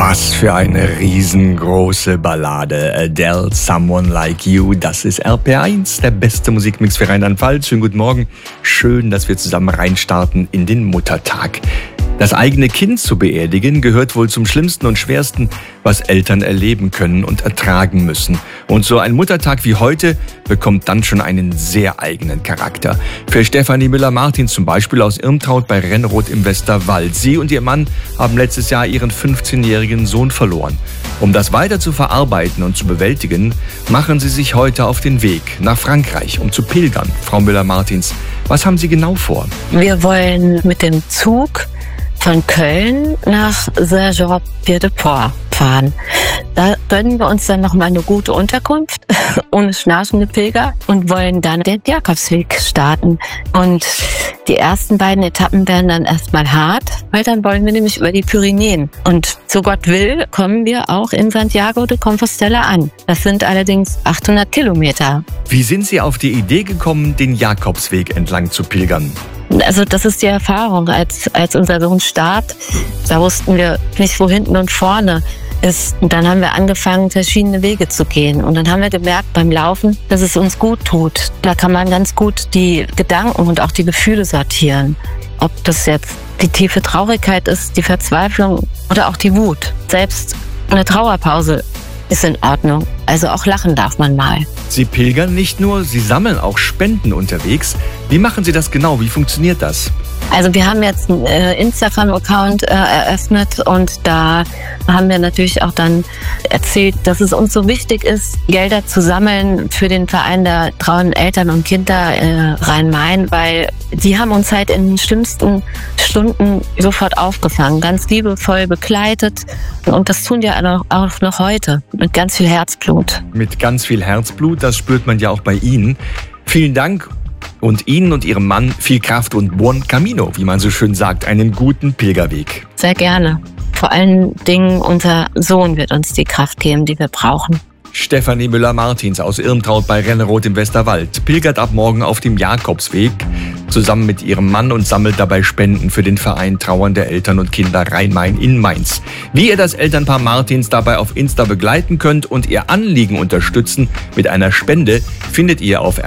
Was für eine riesengroße Ballade. Adele, Someone Like You. Das ist RPR1, der beste Musikmix für Rheinland-Pfalz. Schönen guten Morgen. Schön, dass wir zusammen reinstarten in den Muttertag. Das eigene Kind zu beerdigen gehört wohl zum Schlimmsten und Schwersten, was Eltern erleben können und ertragen müssen. Und so ein Muttertag wie heute bekommt dann schon einen sehr eigenen Charakter. Für Stefanie Müller-Martins zum Beispiel aus Irmtraut bei Renneroth im Westerwald. Sie und ihr Mann haben letztes Jahr ihren 15-jährigen Sohn verloren. Um das weiter zu verarbeiten und zu bewältigen, machen sie sich heute auf den Weg nach Frankreich, um zu pilgern. Frau Müller-Martins, was haben Sie genau vor? Wir wollen mit dem Zug von Köln nach Saint-Jean-Pied-de-Port fahren. Da gönnen wir uns dann nochmal eine gute Unterkunft, ohne schnarchende Pilger, und wollen dann den Jakobsweg starten. Und die ersten beiden Etappen werden dann erstmal hart, weil dann wollen wir nämlich über die Pyrenäen. Und so Gott will, kommen wir auch in Santiago de Compostela an. Das sind allerdings 800 Kilometer. Wie sind Sie auf die Idee gekommen, den Jakobsweg entlang zu pilgern? Also das ist die Erfahrung. Als unser Sohn starb, da wussten wir nicht, wo hinten und vorne ist. Und dann haben wir angefangen, verschiedene Wege zu gehen. Und dann haben wir gemerkt beim Laufen, dass es uns gut tut. Da kann man ganz gut die Gedanken und auch die Gefühle sortieren. Ob das jetzt die tiefe Traurigkeit ist, die Verzweiflung oder auch die Wut. Selbst eine Trauerpause ist in Ordnung. Also auch lachen darf man mal. Sie pilgern nicht nur, Sie sammeln auch Spenden unterwegs. Wie machen Sie das genau? Wie funktioniert das? Also wir haben jetzt einen Instagram-Account eröffnet und da haben wir natürlich auch dann erzählt, dass es uns so wichtig ist, Gelder zu sammeln für den Verein der trauernden Eltern und Kinder Rhein-Main, weil die haben uns halt in den schlimmsten Stunden sofort aufgefangen, ganz liebevoll begleitet, und das tun wir auch noch heute mit ganz viel Herzblut. Mit ganz viel Herzblut, das spürt man ja auch bei Ihnen. Vielen Dank. Und Ihnen und Ihrem Mann viel Kraft und buon camino, wie man so schön sagt, einen guten Pilgerweg. Sehr gerne. Vor allen Dingen unser Sohn wird uns die Kraft geben, die wir brauchen. Stefanie Müller-Martins aus Irmtraut bei Renneroth im Westerwald pilgert ab morgen auf dem Jakobsweg zusammen mit ihrem Mann und sammelt dabei Spenden für den Verein Trauernde Eltern und Kinder Rhein-Main in Mainz. Wie ihr das Elternpaar Martins dabei auf Insta begleiten könnt und ihr Anliegen unterstützen mit einer Spende, findet ihr auf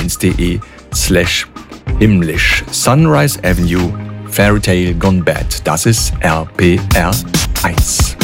rpr1.de/himmlisch. Sunrise Avenue, Fairytale Gone Bad. Das ist RPR1.